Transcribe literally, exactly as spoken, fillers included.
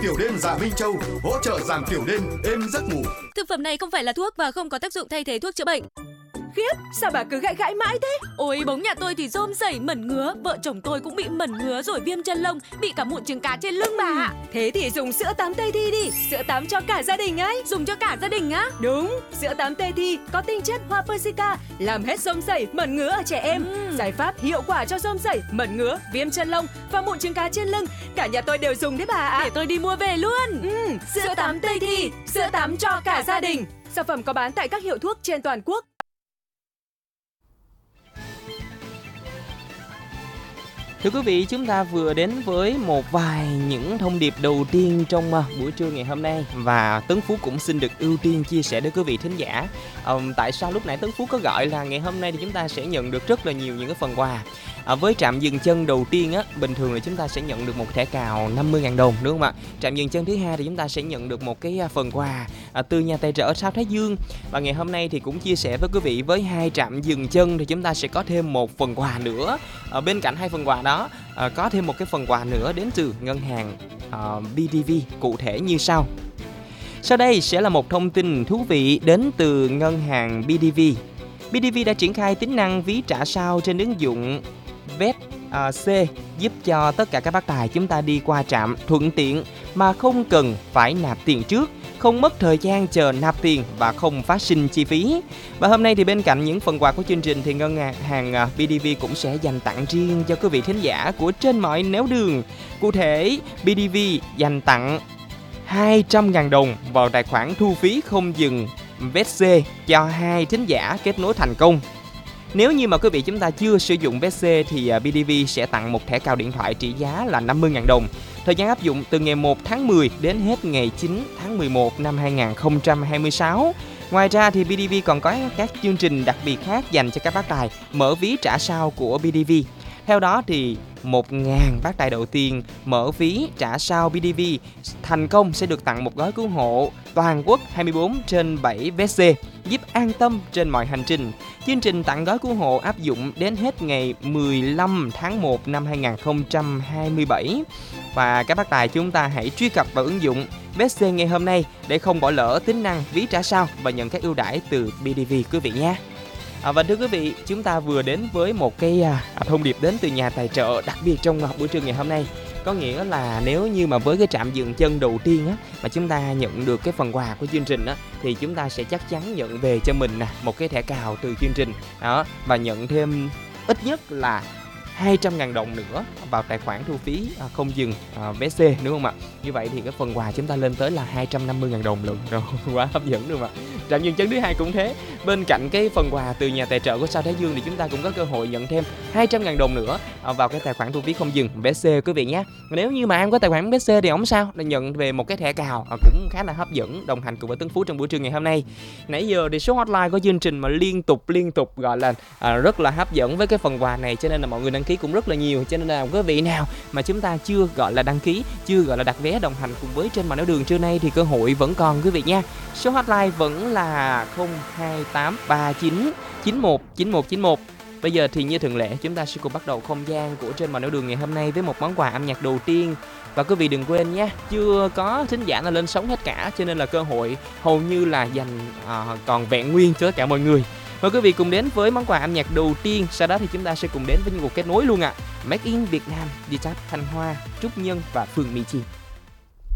Tiểu đêm Dạ Minh Châu hỗ trợ giảm tiểu đêm, êm giấc ngủ. Thực phẩm này không phải là thuốc và không có tác dụng thay thế thuốc chữa bệnh. Khiếp, sao bà cứ gãi gãi mãi thế? Ôi, bóng nhà tôi thì rôm rẩy mẩn ngứa, vợ chồng tôi cũng bị mẩn ngứa rồi viêm chân lông, bị cả mụn trứng cá trên lưng bà ạ. Thế thì dùng sữa tắm Tây Thi đi, sữa tắm cho cả gia đình ấy. Dùng cho cả gia đình á? Đúng, sữa tắm Tây Thi có tinh chất hoa persica, làm hết rôm rẩy, mẩn ngứa ở trẻ em. Ừ. Giải pháp hiệu quả cho rôm rẩy, mẩn ngứa, viêm chân lông và mụn trứng cá trên lưng. Cả nhà tôi đều dùng đấy bà ạ. Để tôi đi mua về luôn. Ừ, sữa, sữa tắm Tây Thi, sữa tắm cho cả gia đình. Sản phẩm có bán tại các hiệu thuốc trên toàn quốc. Thưa quý vị, chúng ta vừa đến với một vài những thông điệp đầu tiên trong buổi trưa ngày hôm nay. Và Tấn Phú cũng xin được ưu tiên chia sẻ đến quý vị thính giả. um, Tại sao lúc nãy Tấn Phú có gọi là ngày hôm nay thì chúng ta sẽ nhận được rất là nhiều những cái phần quà. À, với trạm dừng chân đầu tiên á, bình thường là chúng ta sẽ nhận được một thẻ cào năm mươi nghìn đồng, đúng không ạ? Trạm dừng chân thứ hai thì chúng ta sẽ nhận được một cái phần quà à, từ nhà tài trợ Sao Thái Dương. Và ngày hôm nay thì cũng chia sẻ với quý vị, với hai trạm dừng chân thì chúng ta sẽ có thêm một phần quà nữa. À, bên cạnh hai phần quà đó à, có thêm một cái phần quà nữa đến từ ngân hàng à, bê đê vê, cụ thể như sau. Sau đây sẽ là một thông tin thú vị đến từ ngân hàng bê đê vê. bê đê vê đã triển khai tính năng ví trả sau trên ứng dụng vê e tê C, giúp cho tất cả các bác tài chúng ta đi qua trạm thuận tiện mà không cần phải nạp tiền trước, không mất thời gian chờ nạp tiền và không phát sinh chi phí. Và hôm nay thì bên cạnh những phần quà của chương trình thì ngân hàng bê đê vê cũng sẽ dành tặng riêng cho quý vị thính giả của Trên Mọi Nẻo Đường. Cụ thể, bê đê vê dành tặng hai trăm nghìn đồng vào tài khoản thu phí không dừng vê e tê C cho hai thính giả kết nối thành công. Nếu như mà quý vị chúng ta chưa sử dụng vê e tê thì bê đê vê sẽ tặng một thẻ cào điện thoại trị giá là năm mươi nghìn đồng. Thời gian áp dụng từ ngày một tháng mười đến hết ngày chín tháng mười một năm hai nghìn không trăm hai mươi sáu. Ngoài ra thì bê đê vê còn có các chương trình đặc biệt khác dành cho các bác tài mở ví trả sau của bê đê vê. Theo đó thì một nghìn bác tài đầu tiên mở ví trả sau bê đê vê thành công sẽ được tặng một gói cứu hộ toàn quốc hai mươi bốn trên bảy vê e tê, giúp an tâm trên mọi hành trình. Chương trình tặng gói cứu hộ áp dụng đến hết ngày mười lăm tháng một năm hai nghìn không trăm hai mươi bảy. Và các bác tài chúng ta hãy truy cập vào ứng dụng vê e tê ngày hôm nay để không bỏ lỡ tính năng ví trả sau và nhận các ưu đãi từ bê đê vê quý vị nhé. À, và thưa quý vị, chúng ta vừa đến với một cái à, thông điệp đến từ nhà tài trợ đặc biệt trong buổi trưa ngày hôm nay. Có nghĩa là nếu như mà với cái trạm dừng chân đầu tiên á, mà chúng ta nhận được cái phần quà của chương trình á, thì chúng ta sẽ chắc chắn nhận về cho mình nè một cái thẻ cào từ chương trình đó, và nhận thêm ít nhất là hai trăm nghìn đồng nữa vào tài khoản thu phí à, không dừng à, vê e tê, đúng không ạ? Như vậy thì cái phần quà chúng ta lên tới là hai trăm năm mươi nghìn đồng luôn rồi. Quá hấp dẫn đúng không ạ? Trạm dừng chân thứ hai cũng thế. Bên cạnh cái phần quà từ nhà tài trợ của Sao Thái Dương thì chúng ta cũng có cơ hội nhận thêm hai trăm nghìn đồng nữa à, vào cái tài khoản thu phí không dừng vê e tê quý vị nhé. Nếu như mà em có tài khoản vê e tê thì không sao, là nhận về một cái thẻ cào à, cũng khá là hấp dẫn, đồng hành cùng với Tấn Phú trong buổi trưa ngày hôm nay. Nãy giờ thì số hotline của chương trình mà liên tục liên tục gọi là à, rất là hấp dẫn với cái phần quà này, cho nên là mọi người đăng ký cũng rất là nhiều. Cho nên là quý vị nào mà chúng ta chưa gọi là đăng ký, chưa gọi là đặt vé đồng hành cùng với Trên Mọi Nẻo Đường trưa nay thì cơ hội vẫn còn quý vị nha. Số hotline vẫn là không hai tám ba chín chín một chín một chín một. Bây giờ thì như thường lệ chúng ta sẽ cùng bắt đầu không gian của Trên Mọi Nẻo Đường ngày hôm nay với một món quà âm nhạc đầu tiên. Và quý vị đừng quên nhé, chưa có thính giả nào lên sóng hết cả, cho nên là cơ hội hầu như là dành à, còn vẹn nguyên cho tất cả mọi người. Mời quý vị cùng đến với món quà âm nhạc đầu tiên. Sau đó thì chúng ta sẽ cùng đến với những cuộc kết nối luôn ạ. à. Make in Việt Nam, Đi Thanh Hoa, Trúc Nhân và Phương Mỹ Chi.